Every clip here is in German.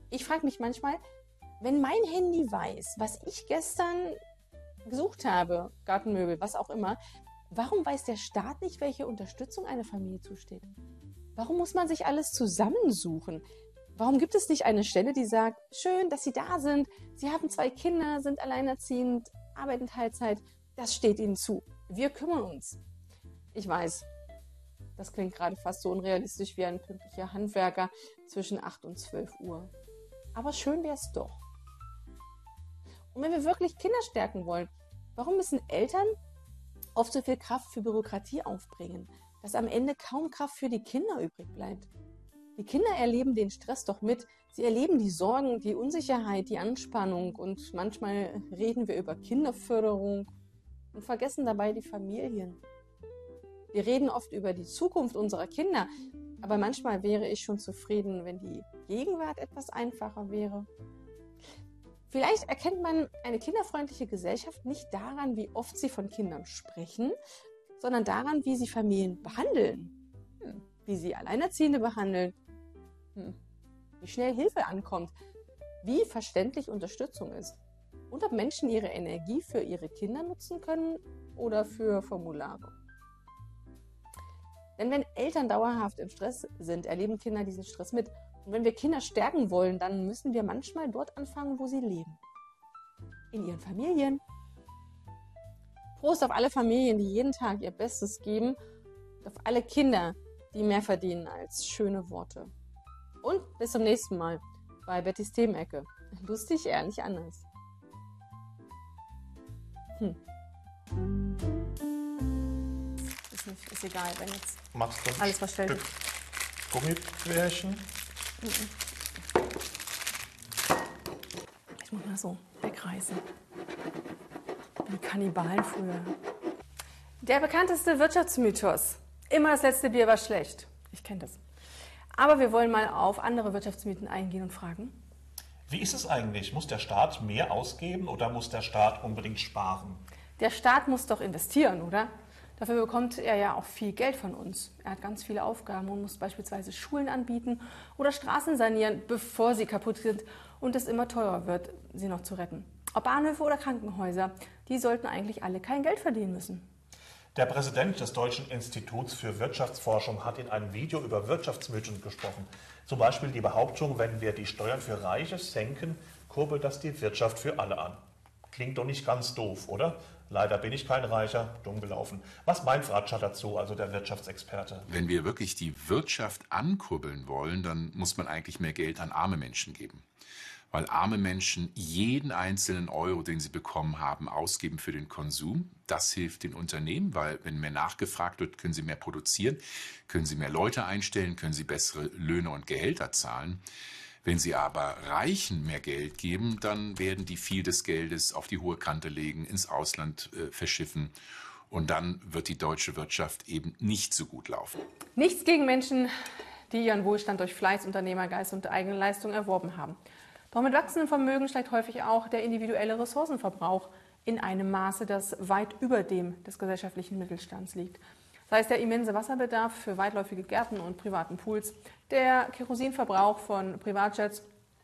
Ich frage mich manchmal, wenn mein Handy weiß, was ich gestern gesucht habe, Gartenmöbel, was auch immer, warum weiß der Staat nicht, welche Unterstützung einer Familie zusteht? Warum muss man sich alles zusammensuchen? Warum gibt es nicht eine Stelle, die sagt, schön, dass Sie da sind, Sie haben 2 Kinder, sind alleinerziehend, arbeiten Teilzeit, das steht Ihnen zu. Wir kümmern uns. Ich weiß, das klingt gerade fast so unrealistisch wie ein pünktlicher Handwerker zwischen 8 und 12 Uhr. Aber schön wäre es doch. Und wenn wir wirklich Kinder stärken wollen, warum müssen Eltern oft so viel Kraft für Bürokratie aufbringen, dass am Ende kaum Kraft für die Kinder übrig bleibt? Die Kinder erleben den Stress doch mit. Sie erleben die Sorgen, die Unsicherheit, die Anspannung und manchmal reden wir über Kinderförderung und vergessen dabei die Familien. Wir reden oft über die Zukunft unserer Kinder, aber manchmal wäre ich schon zufrieden, wenn die Gegenwart etwas einfacher wäre. Vielleicht erkennt man eine kinderfreundliche Gesellschaft nicht daran, wie oft sie von Kindern sprechen, sondern daran, wie sie Familien behandeln, wie sie Alleinerziehende behandeln, wie schnell Hilfe ankommt, wie verständlich Unterstützung ist und ob Menschen ihre Energie für ihre Kinder nutzen können oder für Formulare. Denn wenn Eltern dauerhaft im Stress sind, erleben Kinder diesen Stress mit. Und wenn wir Kinder stärken wollen, dann müssen wir manchmal dort anfangen, wo sie leben. In ihren Familien. Prost auf alle Familien, die jeden Tag ihr Bestes geben. Und auf alle Kinder, die mehr verdienen als schöne Worte. Und bis zum nächsten Mal bei Bettys Themenecke. Lustig, ehrlich, anders. Ist egal, wenn jetzt alles verstellt ist. Gummibärchen. Ich muss mal so wegreißen. Wie Kannibalen früher. Der bekannteste Wirtschaftsmythos. Immer das letzte Bier war schlecht. Ich kenne das. Aber wir wollen mal auf andere Wirtschaftsmythen eingehen und fragen. Wie ist es eigentlich? Muss der Staat mehr ausgeben oder muss der Staat unbedingt sparen? Der Staat muss doch investieren, oder? Dafür bekommt er ja auch viel Geld von uns. Er hat ganz viele Aufgaben und muss beispielsweise Schulen anbieten oder Straßen sanieren, bevor sie kaputt sind und es immer teurer wird, sie noch zu retten. Ob Bahnhöfe oder Krankenhäuser, die sollten eigentlich alle kein Geld verdienen müssen. Der Präsident des Deutschen Instituts für Wirtschaftsforschung hat in einem Video über Wirtschaftsmythen gesprochen. Zum Beispiel die Behauptung, wenn wir die Steuern für Reiche senken, kurbelt das die Wirtschaft für alle an. Klingt doch nicht ganz doof, oder? Leider bin ich kein Reicher, dumm gelaufen. Was meint Fratscher dazu, also der Wirtschaftsexperte? Wenn wir wirklich die Wirtschaft ankurbeln wollen, dann muss man eigentlich mehr Geld an arme Menschen geben. Weil arme Menschen jeden einzelnen Euro, den sie bekommen haben, ausgeben für den Konsum. Das hilft den Unternehmen, weil wenn mehr nachgefragt wird, können sie mehr produzieren, können sie mehr Leute einstellen, können sie bessere Löhne und Gehälter zahlen. Wenn sie aber Reichen mehr Geld geben, dann werden die viel des Geldes auf die hohe Kante legen, ins Ausland verschiffen. Und dann wird die deutsche Wirtschaft eben nicht so gut laufen. Nichts gegen Menschen, die ihren Wohlstand durch Fleiß, Unternehmergeist und eigene Leistung erworben haben. Doch mit wachsendem Vermögen steigt häufig auch der individuelle Ressourcenverbrauch in einem Maße, das weit über dem des gesellschaftlichen Mittelstands liegt. Sei es der immense Wasserbedarf für weitläufige Gärten und privaten Pools, der Kerosinverbrauch von Privatjets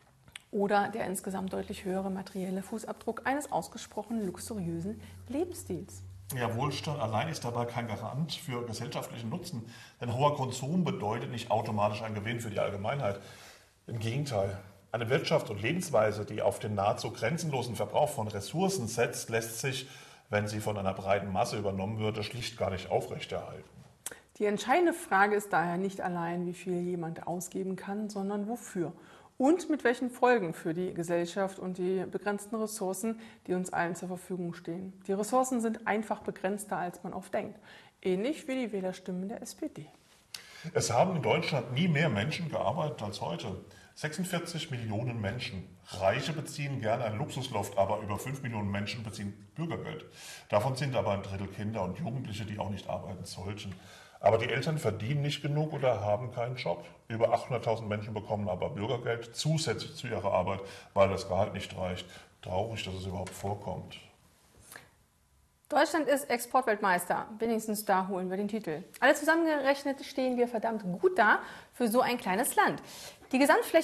oder der insgesamt deutlich höhere materielle Fußabdruck eines ausgesprochen luxuriösen Lebensstils. Ja, Wohlstand allein ist dabei kein Garant für gesellschaftlichen Nutzen, denn hoher Konsum bedeutet nicht automatisch ein Gewinn für die Allgemeinheit. Im Gegenteil. Eine Wirtschaft und Lebensweise, die auf den nahezu grenzenlosen Verbrauch von Ressourcen setzt, lässt sich, wenn sie von einer breiten Masse übernommen würde, schlicht gar nicht aufrechterhalten. Die entscheidende Frage ist daher nicht allein, wie viel jemand ausgeben kann, sondern wofür und mit welchen Folgen für die Gesellschaft und die begrenzten Ressourcen, die uns allen zur Verfügung stehen. Die Ressourcen sind einfach begrenzter, als man oft denkt, ähnlich wie die Wählerstimmen der SPD. Es haben in Deutschland nie mehr Menschen gearbeitet als heute. 46 Millionen Menschen. Reiche beziehen gerne ein Luxusloft, aber über 5 Millionen Menschen beziehen Bürgergeld. Davon sind aber ein Drittel Kinder und Jugendliche, die auch nicht arbeiten sollten. Aber die Eltern verdienen nicht genug oder haben keinen Job. Über 800.000 Menschen bekommen aber Bürgergeld zusätzlich zu ihrer Arbeit, weil das Gehalt nicht reicht. Traurig, dass es überhaupt vorkommt. Deutschland ist Exportweltmeister, wenigstens da holen wir den Titel. Alle zusammengerechnet stehen wir verdammt gut da für so ein kleines Land. Die Gesamtfläche